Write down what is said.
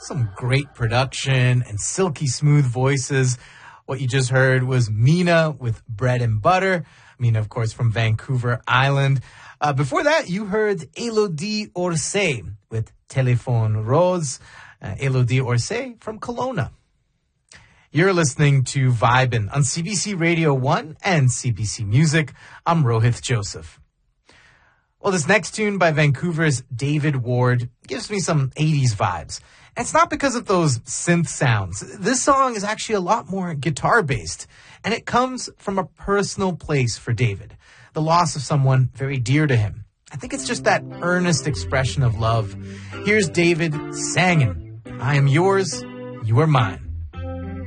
Some great production and silky smooth voices. What you just heard was Mina with Bread and Butter. Mina, of course, from Vancouver Island. Before that, you heard Elodie Orsay with Téléphone Rose. Elodie Orsay from Kelowna. You're listening to Vibin' on CBC Radio 1 and CBC Music. I'm Rohith Joseph. Well, this next tune by Vancouver's David Ward gives me some 80s vibes. And it's not because of those synth sounds. This song is actually a lot more guitar-based, and it comes from a personal place for David, the loss of someone very dear to him. I think it's just that earnest expression of love. Here's David singing, I am yours, you are mine.